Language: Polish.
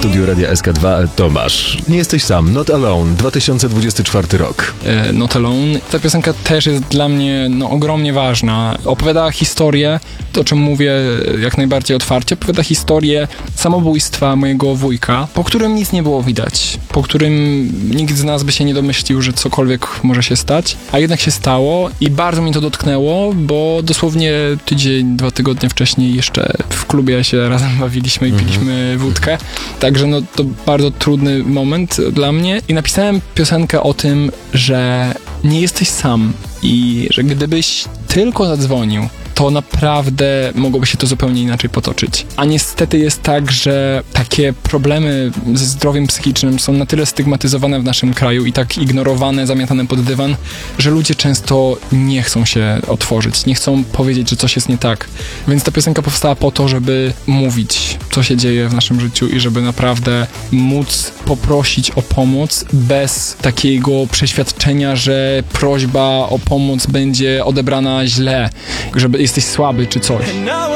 studiu Radia SK2 Tomasz. Nie jesteś sam, Not Alone, 2024 rok. Not Alone. Ta piosenka też jest dla mnie ogromnie ważna. Opowiada historię, to o czym mówię jak najbardziej otwarcie, opowiada historię samobójstwa mojego wujka, po którym nic nie było widać, po którym nikt z nas by się nie domyślił, że cokolwiek może się stać, a jednak się stało i bardzo mnie to dotknęło, bo dosłownie tydzień, 2 tygodnie wcześniej jeszcze w klubie się razem bawiliśmy i piliśmy wódkę, także to bardzo trudny moment dla mnie i napisałem piosenkę o tym, że nie jesteś sam i że gdybyś tylko zadzwonił, to naprawdę mogłoby się to zupełnie inaczej potoczyć. A niestety jest tak, że takie problemy ze zdrowiem psychicznym są na tyle stygmatyzowane w naszym kraju i tak ignorowane, zamiatane pod dywan, że ludzie często nie chcą się otworzyć, nie chcą powiedzieć, że coś jest nie tak. Więc ta piosenka powstała po to, żeby mówić, co się dzieje w naszym życiu i żeby naprawdę móc poprosić o pomoc bez takiego przeświadczenia, że prośba o pomoc będzie odebrana źle, żeby jesteś słaby czy coś.